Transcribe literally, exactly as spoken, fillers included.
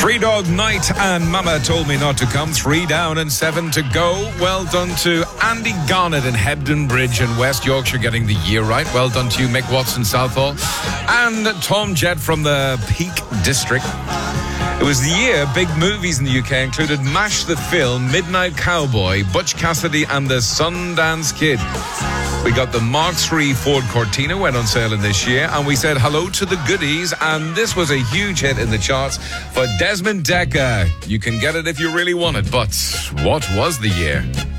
Three Dog Night and Mama Told Me Not to Come. Three down and seven to go. Well done to Andy Garnett in Hebden Bridge in West Yorkshire getting the year right. Well done to you, Mick Watson, Southall. And Tom Jett from the Peak District. It was the year big movies in the U K included MASH the Film, Midnight Cowboy, Butch Cassidy and the Sundance Kid. We got the Mark three Ford Cortina, went on sale in this year, and we said hello to the goodies, and this was a huge hit in the charts for Desmond Dekker. You can get it if you really want it, but what was the year?